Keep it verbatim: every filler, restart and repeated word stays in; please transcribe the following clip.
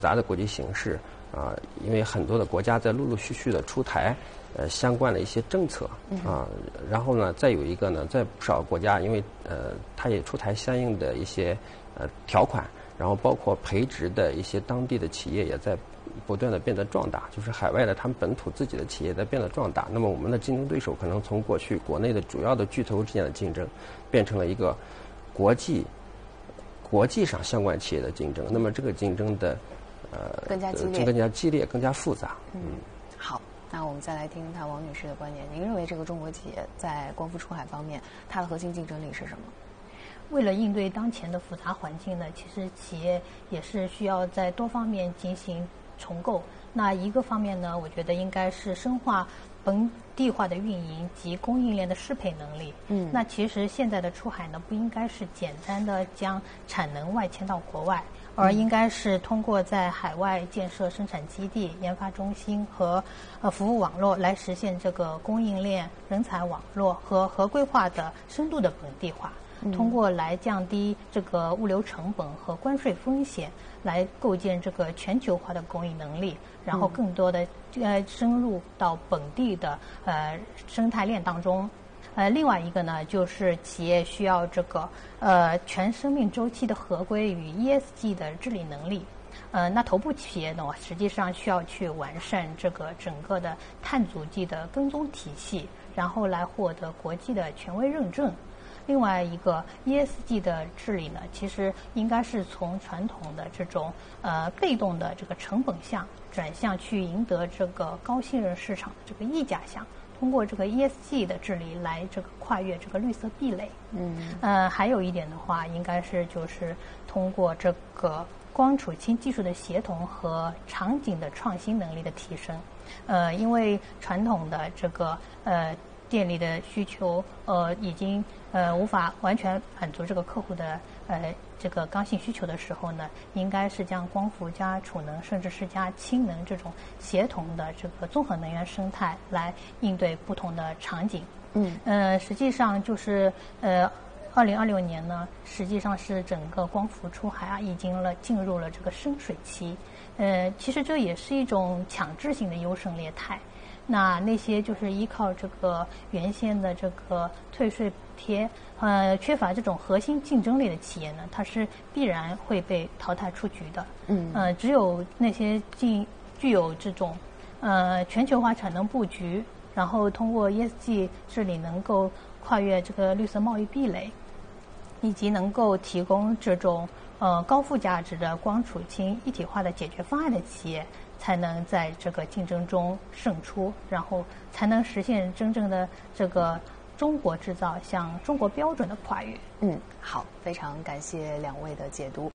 杂的国际形势啊、呃，因为很多的国家在陆陆续续的出台呃相关的一些政策啊、呃，然后呢，再有一个呢，在不少国家，因为呃，它也出台相应的一些呃条款，然后包括培植的一些当地的企业也在不断的变得壮大，就是海外的他们本土自己的企业在变得壮大。那么我们的竞争对手可能从过去国内的主要的巨头之间的竞争，变成了一个国际国际上相关企业的竞争。那么这个竞争的呃更加激烈， 更加激烈，更加复杂。 嗯，好，那我们再来听听看王女士的观点。您认为这个中国企业在光伏出海方面，它的核心竞争力是什么？ 为了应对当前的复杂环境呢，其实企业也是需要在多方面进行重构。那一个方面呢，我觉得应该是深化本地化的运营及供应链的适配能力。嗯，那其实现在的出海呢，不应该是简单的将产能外迁到国外，而应该是通过在海外建设生产基地、研发中心和呃服务网络来实现这个供应链、人才网络和合规化的深度的本地化。通过来降低这个物流成本和关税风险，来构建这个全球化的供应能力，然后更多的呃深入到本地的呃生态链当中。呃，另外一个呢，就是企业需要这个呃全生命周期的合规与 E S G 的治理能力。呃，那头部企业呢，实际上需要去完善这个整个的碳足迹的跟踪体系，然后来获得国际的权威认证。另外一个 E S G 的治理呢，其实应该是从传统的这种呃被动的这个成本项，转向去赢得这个高信任市场这个溢价项，通过这个 E S G 的治理来这个跨越这个绿色壁垒。嗯，呃，还有一点的话，应该是就是通过这个光储氢技术的协同和场景的创新能力的提升。呃，因为传统的这个呃电力的需求呃已经呃无法完全满足这个客户的呃这个刚性需求的时候呢，应该是将光伏加储能甚至是加氢能这种协同的这个综合能源生态来应对不同的场景。嗯，呃，实际上就是呃。二零二六年呢，实际上是整个光伏出海啊，已经了进入了这个深水期。呃，其实这也是一种强制性的优胜劣汰。那那些就是依靠这个原先的这个退税补贴，呃，缺乏这种核心竞争力的企业呢，它是必然会被淘汰出局的。嗯，呃，只有那些具具有这种呃全球化产能布局，然后通过 E S G 治理能够跨越这个绿色贸易壁垒，以及能够提供这种呃高附加值的光储氢一体化的解决方案的企业，才能在这个竞争中胜出，然后才能实现真正的这个中国制造向中国标准的跨越。 嗯，好，非常感谢两位的解读。